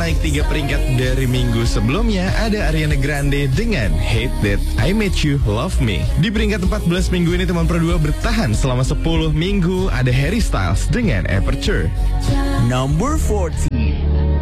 naik 3 peringkat dari minggu sebelumnya. Ada Ariana Grande dengan Hate That I Made You Love Me. Di peringkat 14 minggu ini teman Pro 2 bertahan selama 10 minggu. Ada Harry Styles dengan Aperture. Number 40.